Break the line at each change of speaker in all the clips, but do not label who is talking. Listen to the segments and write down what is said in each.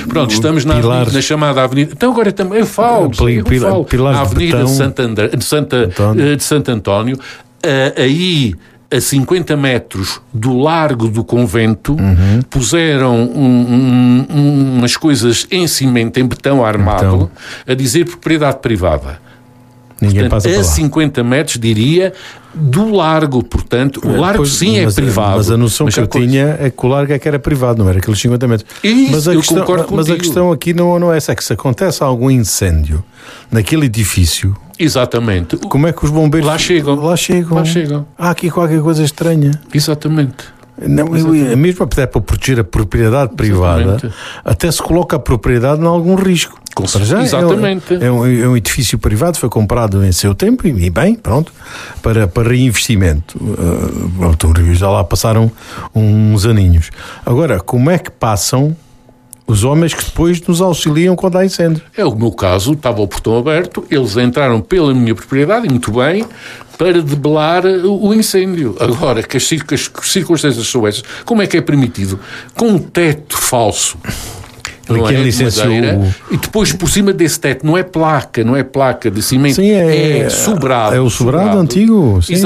Pronto, estamos na chamada Avenida... Então agora eu falo na Avenida de Santo António, aí a 50 metros do largo do convento, puseram umas coisas em cimento, em betão armado, a dizer propriedade privada.
Ninguém
portanto,
passa para lá.
50 metros, diria, do largo. Portanto, o largo é privado.
Mas a noção que eu tinha é que o largo é que era privado, não era aqueles 50 metros.
Isso, mas
a questão aqui não é essa, que se acontece algum incêndio naquele edifício...
Exatamente.
Como é que os bombeiros...
Lá chegam.
Há aqui qualquer coisa estranha.
Exatamente.
Não, mesmo até para proteger a propriedade privada, até se coloca a propriedade em algum risco.
Exatamente.
É um edifício privado, foi comprado em seu tempo e bem, pronto, para reinvestimento. Já lá passaram uns aninhos. Agora, como é que passam os homens que depois nos auxiliam quando há incêndio?
É o meu caso, estava o portão aberto, eles entraram pela minha propriedade, e muito bem, para debelar o incêndio. Agora, que as circunstâncias são essas, como é que é permitido? Com um teto falso, madeira, e depois por cima desse teto não é placa de cimento,
sim,
é sobrado.
É o sobrado antigo. Sim.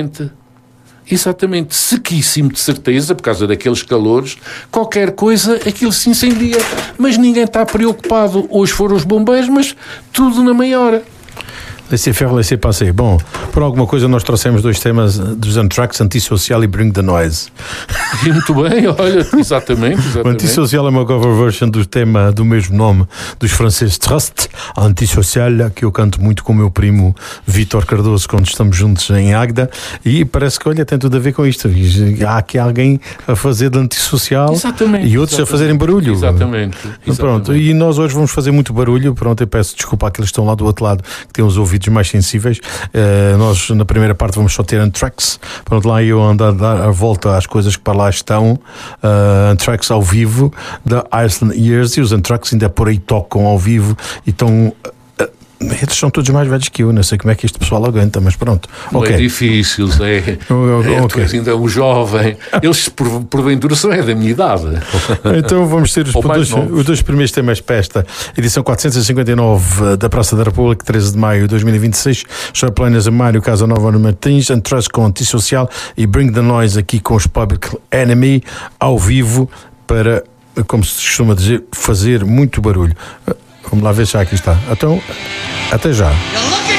Exatamente, sequíssimo de certeza, por causa daqueles calores, qualquer coisa, aquilo se incendia. Mas ninguém está preocupado. Hoje foram os bombeiros, mas tudo na meia hora.
Laissez-faire, laissez-passer. Bom, por alguma coisa nós trouxemos 2 temas dos Anthrax, Antissocial e Bring the Noise.
Muito bem, olha, exatamente.
O Antissocial é uma cover version do tema do mesmo nome dos franceses Trust. Antissocial, que eu canto muito com o meu primo Vítor Cardoso quando estamos juntos em Águeda, e parece que, olha, tem tudo a ver com isto. Há aqui alguém a fazer de antissocial e outros a fazerem barulho.
Exatamente.
Pronto, e nós hoje vamos fazer muito barulho. Pronto, eu peço desculpa àqueles que estão lá do outro lado, que têm os ouvidos mais sensíveis. Nós na primeira parte vamos só ter Anthrax. Pronto, lá eu ando a dar a volta às coisas que para lá estão. Anthrax ao vivo da Iceland Years, e os Anthrax ainda por aí tocam ao vivo e estão... Eles são todos mais velhos que eu, não sei como é que este pessoal aguenta, mas pronto.
É difícil, Zé. Tu és ainda um jovem. Eles, porventura, são da minha idade.
Então vamos ter os 2 primeiros temas para esta edição 459 da Praça da República, 13 de maio de 2026. Sharplanas a Mário Casanova no Martins, Anthrax com Antissocial e Bring the Noise aqui com os Public Enemy ao vivo para, como se costuma dizer, fazer muito barulho. Vamos lá ver se já aqui está. Então, até já.